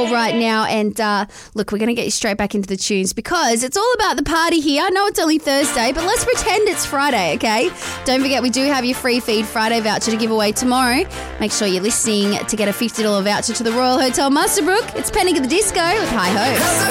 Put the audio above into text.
all right now. And look, we're going to get you straight back into the tunes because it's all about the party here. I know it's only Thursday, but let's pretend it's Friday, okay? Don't forget, we do have your free feed Friday voucher to give away tomorrow. Make sure you're listening to get a $50 voucher to the Royal Hotel Mustabrook. It's Panic at the Disco with High Hopes.